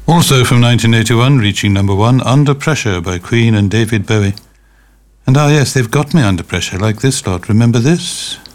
Also from 1981, reaching number 1, Under Pressure by Queen and David Bowie. And yes, they've got me under pressure like this lot. Remember this?